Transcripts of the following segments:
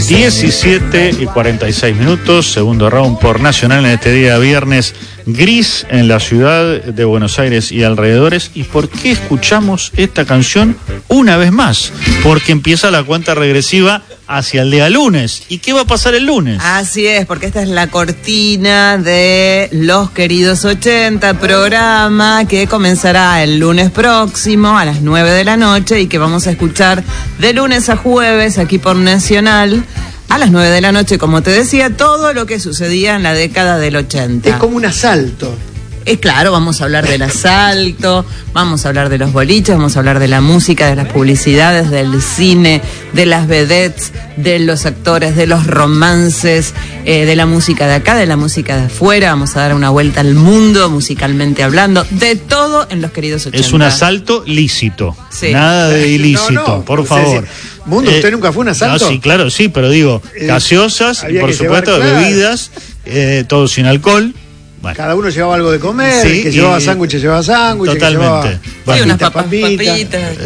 17:46, segundo round por Nacional en este día viernes gris en la ciudad de Buenos Aires y alrededores. ¿Y por qué escuchamos esta canción una vez más? Porque empieza la cuenta regresiva hacia el día lunes. ¿Y qué va a pasar el lunes? Así es, porque esta es la cortina de Los Queridos 80, programa que comenzará el lunes próximo a las 9 de la noche y que vamos a escuchar de lunes a jueves aquí por Nacional. A las 9 de la noche, como te decía, todo lo que sucedía en la década del 80. Es como un asalto. Claro, vamos a hablar del asalto, vamos a hablar de los boliches, vamos a hablar de la música, de las publicidades, del cine, de las vedettes, de los actores, de los romances, de la música de acá, de la música de afuera. Vamos a dar una vuelta al mundo, musicalmente hablando, de todo en Los Queridos 80. Es un asalto lícito, sí. Nada de ilícito, por favor. Mundo, ¿usted nunca fue un asalto? No, sí, claro, sí, pero digo, gaseosas y por supuesto bebidas, todo sin alcohol. Bueno. Cada uno llevaba algo de comer, sí, que llevaba sándwiches, Totalmente. Que llevaba sí, unas papitas.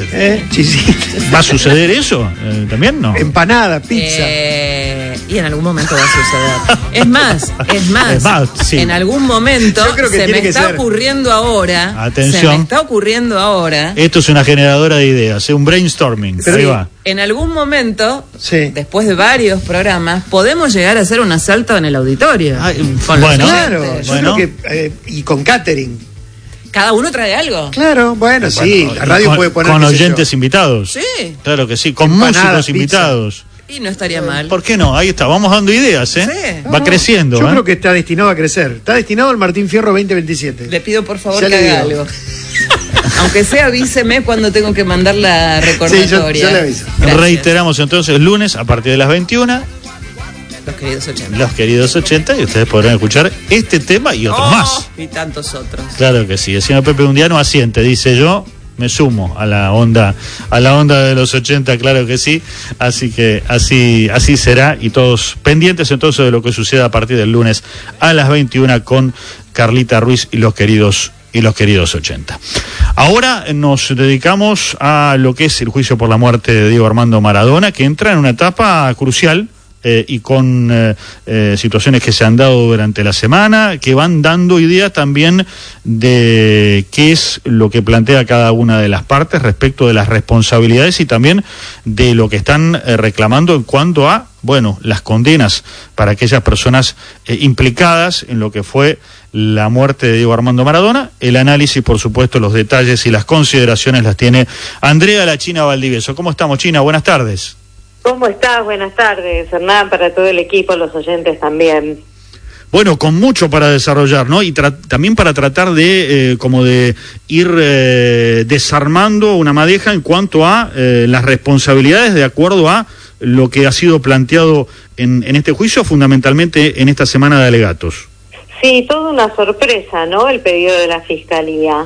Chisitas. ¿Va a suceder eso? ¿También no? Empanada, pizza. Y en algún momento va a suceder. Es más, sí. En algún momento se me está ocurriendo ahora. Atención. Se me está ocurriendo ahora. Esto es una generadora de ideas, un brainstorming. Ahí va. En algún momento, después de varios programas, podemos llegar a hacer un asalto en el auditorio. Bueno, claro. Yo creo que, y con catering. ¿Cada uno trae algo? Claro, bueno, sí. La radio puede poner. Con oyentes invitados. Sí. Claro que sí. Con músicos invitados. Y no estaría mal. ¿Por qué no? Ahí está, vamos dando ideas, ¿eh? Sí. Va creciendo. Yo creo que está destinado a crecer. Está destinado al Martín Fierro 2027. Le pido por favor que haga algo. Aunque sea, avíseme cuando tengo que mandar la recordatoria. Sí, yo le aviso. Gracias. Reiteramos entonces, lunes a partir de las 21. Los Queridos 80. Los Queridos 80, y ustedes podrán escuchar este tema y otros más. Y tantos otros. Claro que sí. El señor Pepe Undiano asiente, dice yo. Me sumo a la onda de los 80, claro que sí. Así que así será, y todos pendientes entonces de lo que suceda a partir del lunes a las 21 con Carlita Ruiz y los queridos 80. Ahora nos dedicamos a lo que es el juicio por la muerte de Diego Armando Maradona, que entra en una etapa crucial. Y con situaciones que se han dado durante la semana, que van dando idea también de qué es lo que plantea cada una de las partes respecto de las responsabilidades y también de lo que están reclamando en cuanto a, las condenas para aquellas personas implicadas en lo que fue la muerte de Diego Armando Maradona. El análisis, por supuesto, los detalles y las consideraciones las tiene Andrea La China Valdivieso. ¿Cómo estamos, China? Buenas tardes. ¿Cómo estás? Buenas tardes, Hernán, para todo el equipo, los oyentes también. Bueno, con mucho para desarrollar, ¿no? Y también para tratar de ir desarmando una madeja en cuanto a las responsabilidades de acuerdo a lo que ha sido planteado en este juicio, fundamentalmente en esta semana de alegatos. Sí, toda una sorpresa, ¿no? El pedido de la Fiscalía.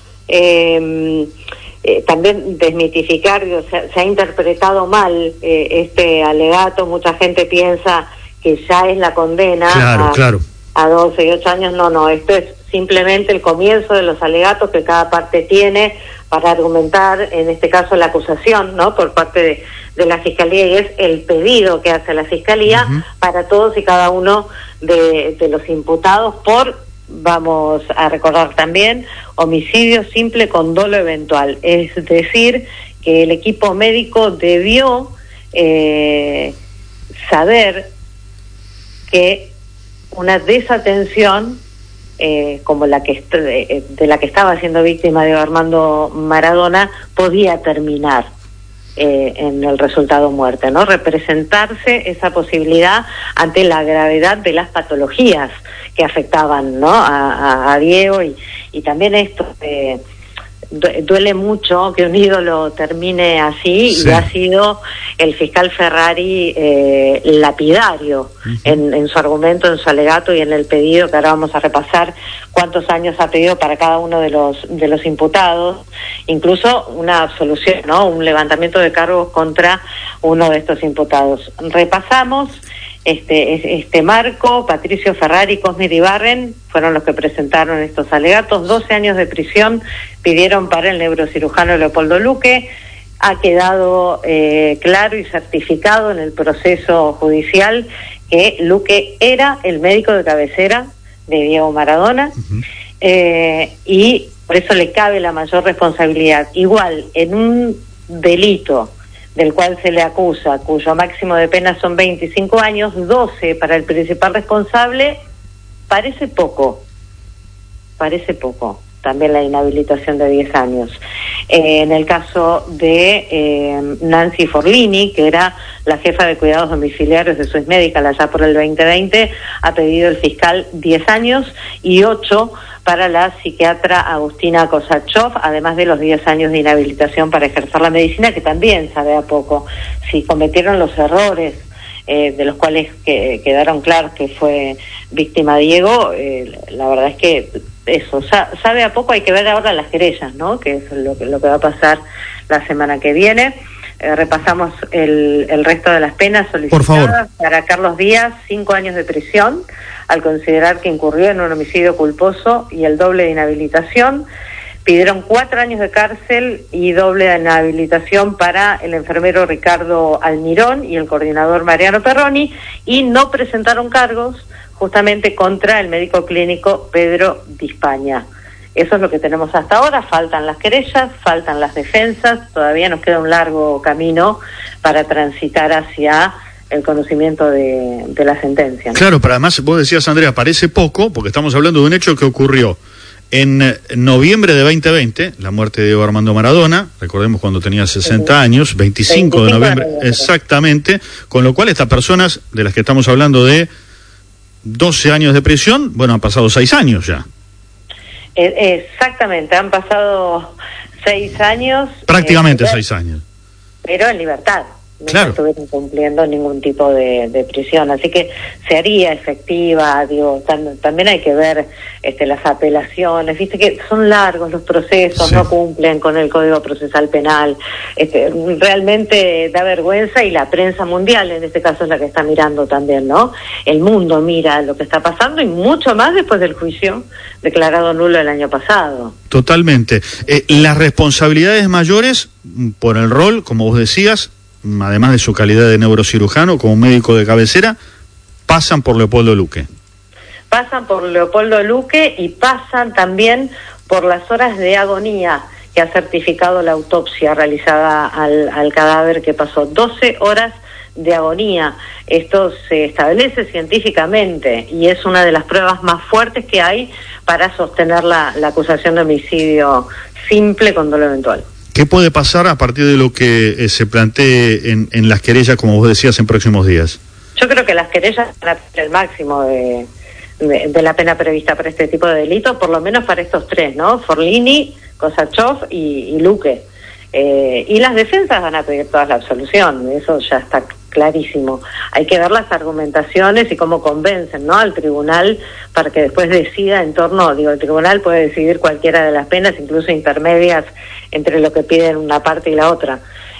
También desmitificar, se ha interpretado mal este alegato. Mucha gente piensa que ya es la condena a 12 y 8 años. No, esto es simplemente el comienzo de los alegatos que cada parte tiene para argumentar, en este caso, la acusación, ¿no?, por parte de la Fiscalía, y es el pedido que hace la Fiscalía para todos y cada uno de los imputados por, vamos a recordar también, homicidio simple con dolo eventual. Es decir, que el equipo médico debió saber que una desatención como la que de la que estaba siendo víctima de Armando Maradona podía terminar en el resultado muerte, ¿no? Representarse esa posibilidad ante la gravedad de las patologías que afectaban, ¿no?, a Diego, y también esto duele mucho que un ídolo termine así. Sí. Y ha sido el fiscal Ferrari lapidario en su argumento, en su alegato y en el pedido, que ahora vamos a repasar cuántos años ha pedido para cada uno de los imputados, incluso una absolución, ¿no?, un levantamiento de cargos contra uno de estos imputados. Repasamos este marco. Patricio Ferrari y Cosme Iribarren fueron los que presentaron estos alegatos. 12 años de prisión pidieron para el neurocirujano Leopoldo Luque. ha quedado claro y certificado en el proceso judicial que Luque era el médico de cabecera de Diego Maradona, y por eso le cabe la mayor responsabilidad. Igual, en un delito del cual se le acusa, cuyo máximo de pena son 25 años, 12 para el principal responsable, parece poco. También la inhabilitación de 10 años. En el caso de Nancy Forlini, que era la jefa de cuidados domiciliarios de Swiss Medical allá por el 2020, ha pedido el fiscal 10 años y 8 para la psiquiatra Agustina Kosachov, además de los 10 años de inhabilitación para ejercer la medicina, que también sabe a poco. Si cometieron los errores de los cuales quedaron claros que fue víctima Diego, la verdad es que eso, sabe a poco. Hay que ver ahora las querellas, ¿no? Que es lo que va a pasar la semana que viene. Repasamos el resto de las penas solicitadas. Para Carlos Díaz, 5 años de prisión, al considerar que incurrió en un homicidio culposo y el doble de inhabilitación. Pidieron 4 años de cárcel y doble de inhabilitación para el enfermero Ricardo Almirón y el coordinador Mariano Perroni, y no presentaron cargos justamente contra el médico clínico Pedro Di Spagna. Eso es lo que tenemos hasta ahora. Faltan las querellas, faltan las defensas, todavía nos queda un largo camino para transitar hacia el conocimiento de la sentencia, ¿no? Claro, pero además vos decías, Andrea, parece poco, porque estamos hablando de un hecho que ocurrió en noviembre de 2020, la muerte de Diego Armando Maradona, recordemos cuando tenía 60 años, 25 de noviembre, exactamente, con lo cual estas personas de las que estamos hablando de 12 años de prisión, bueno, han pasado 6 años ya. Exactamente, han pasado 6 años. Prácticamente 6 años. Pero en libertad. Claro. No estuvieron cumpliendo ningún tipo de prisión, así que se haría efectiva. Digo, también hay que ver las apelaciones, viste que son largos los procesos, sí. No cumplen con el Código Procesal Penal, realmente da vergüenza, y la prensa mundial en este caso es la que está mirando también, ¿no? El mundo mira lo que está pasando, y mucho más después del juicio declarado nulo el año pasado. Totalmente. Las responsabilidades mayores por el rol, como vos decías, además de su calidad de neurocirujano como médico de cabecera, pasan por Leopoldo Luque. Pasan por Leopoldo Luque y pasan también por las horas de agonía que ha certificado la autopsia realizada al cadáver, que pasó 12 horas de agonía. Esto se establece científicamente y es una de las pruebas más fuertes que hay para sostener la acusación de homicidio simple con dolo eventual. ¿Qué puede pasar a partir de lo que se plantee en las querellas, como vos decías, en próximos días? Yo creo que las querellas van a tener el máximo de la pena prevista para este tipo de delitos, por lo menos para estos 3, ¿no? Forlini, Kosachov y Luque. Y las defensas van a pedir toda la absolución, eso ya está clarísimo. Hay que ver las argumentaciones y cómo convencen, ¿no?, al tribunal para que después decida en torno, el tribunal puede decidir cualquiera de las penas, incluso intermedias entre lo que piden una parte y la otra.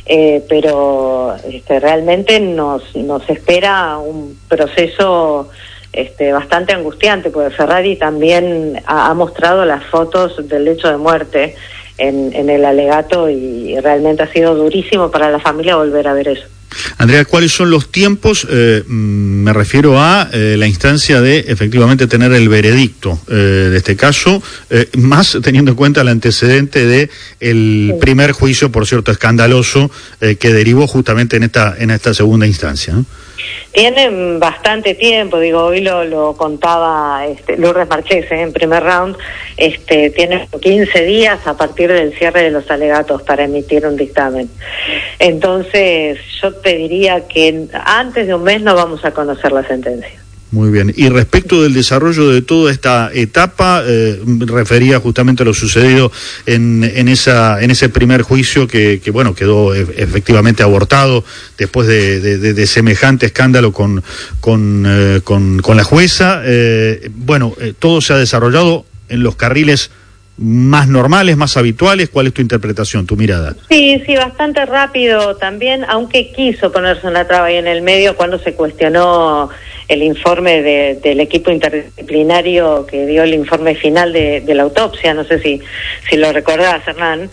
Pero realmente nos espera un proceso bastante angustiante, porque Ferrari también ha mostrado las fotos del lecho de muerte en el alegato, y realmente ha sido durísimo para la familia volver a ver eso. Andrea, ¿cuáles son los tiempos? Me refiero a la instancia de efectivamente tener el veredicto de este caso, más teniendo en cuenta el antecedente de el primer juicio, por cierto, escandaloso, que derivó justamente en esta segunda instancia, ¿no? Tienen bastante tiempo, hoy lo contaba Lourdes Marchese en primer round, tienen 15 días a partir del cierre de los alegatos para emitir un dictamen. Entonces, yo te diría que antes de un mes no vamos a conocer la sentencia. Muy bien. Y respecto del desarrollo de toda esta etapa, refería justamente a lo sucedido en ese primer juicio que quedó efectivamente abortado después de semejante escándalo con la jueza. Todo se ha desarrollado en los carriles más normales, más habituales. ¿Cuál es tu interpretación, tu mirada? Sí, bastante rápido también, aunque quiso ponerse una traba ahí en el medio cuando se cuestionó el informe del equipo interdisciplinario que dio el informe final de la autopsia, no sé si lo recordás, Hernán,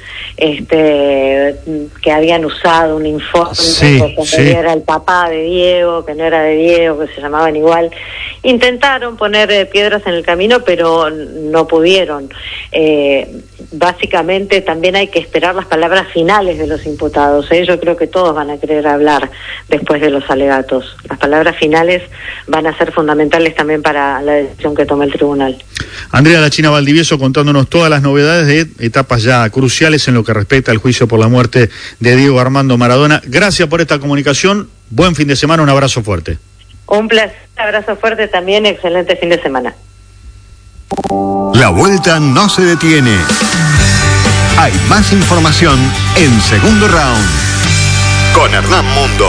que habían usado un informe que era el papá de Diego, que no era de Diego, que se llamaban igual. Intentaron poner piedras en el camino, pero no pudieron. Básicamente también hay que esperar las palabras finales de los imputados. Yo creo que todos van a querer hablar después de los alegatos. Las palabras finales van a ser fundamentales también para la decisión que tome el tribunal. Andrea La China Valdivieso contándonos todas las novedades de etapas ya cruciales en lo que respecta al juicio por la muerte de Diego Armando Maradona. Gracias por esta comunicación. Buen fin de semana, un abrazo fuerte. Un placer, abrazo fuerte también, excelente fin de semana. La vuelta no se detiene. Hay más información en Segundo Round con Hernán Mundo.